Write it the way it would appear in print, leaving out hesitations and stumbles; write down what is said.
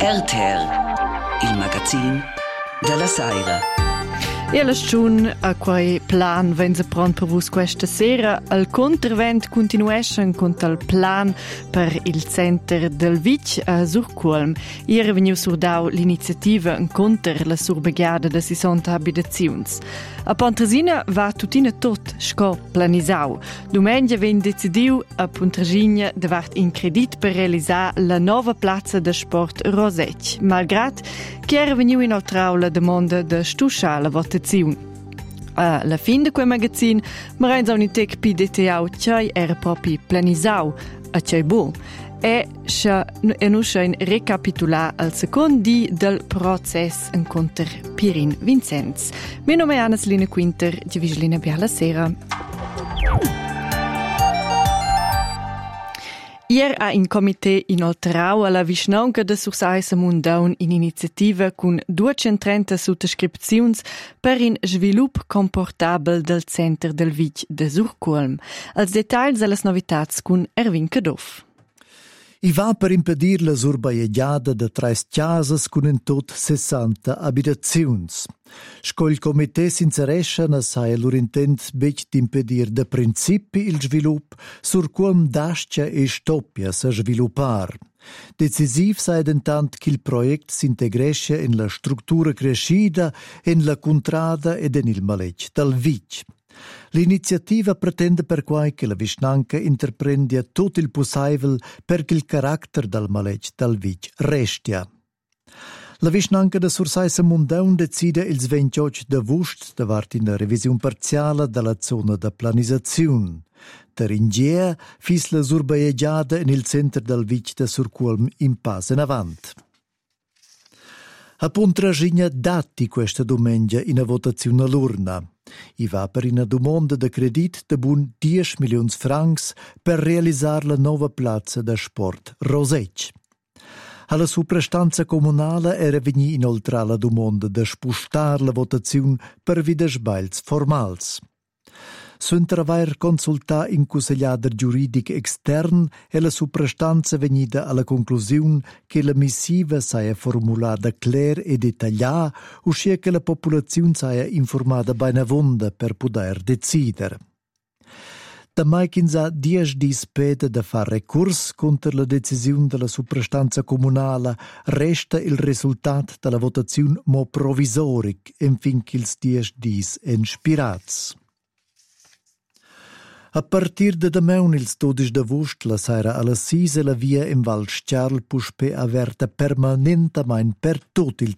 RTR, il magazine della Saira. E la stun a quei plan vense pron per vus questa sera al contravent continuation contra il plan per il center del Vic a Surcolm. Ieri veniu surdau l'iniziativa contro la surbegiada de 60 abitazions. A Pontresina va tutina tot sco planisau. Domenica ven decidiu a Pontresina davart in credit per realisar la nova plazza de sport Rosec, malgrat che era veniu in altrau la demanda de stuscia la votazione. Alla fin de quel magazin, ma reins un tec pi detaiau tgei era propi planisau, a tgei bu. E nu schein recapitular al second di del process en conter Pirin Vincenz. Mio nome è Anna Selina Quinter, di Vigilina Biala Sera. Ier ha in comité inoltrau alla vischnaunca de Sursaisa Mundaun in iniziativa con 230 sottoscripzions per in svilup comportabel del center del Vic de Surcolm. Als detalls e las novitats con Erwin Kadoff. I va per impedir la surbaiegiada de 3 casas con in tot 60 abitazions. Sco il comité s'inseresce na saia lur intent bec d'impedir de principi il svilup sur quam dascia e stoppia sa sviluppar. Decisiv sai dentant che il project s'integresce in la struttura crescida, in la contrada ed in il maletg dal Vic. L'iniziativa pretende per quai che la Vischnaunca intraprendia tutto il possibile perché il carattere del maletg dal Vic restia. La Vischnaunca de Sursaisa Mundaun decide il 28 d'agosto davart in la revisione parziale della zona de planizazione. Der Ingia fis la surbaiegiada in il centro del Vic de Surcolm in pass in avant. A Pontresina dati questa domenica in a votazione all'urna. I va per una domanda de credit de bun 10 milioni francs per realizzare la nuova piazza da sport Rosec. Alla suprastanza comunale era vegni inoltre la domanda de spostare la votazione per vide sbails formals. Sunt travair consultar in consigliader giuridic extern e la suprastanza vegnida alla conclusione che la missiva saia formulata cler e dettagliata, uscia che la popolazione saia informata benavonda per poter decidere. Da mai kinsa 10 dis peda da far recurs contro la decisione della suprastanza comunale resta il risultato della votazione mo provisoric en fin ch'ils 10 dis inspirats. A partir de dameun ils 12 d'agost la saira alla 6 la via in Val Sciarl puspe averta permanentamain per tot il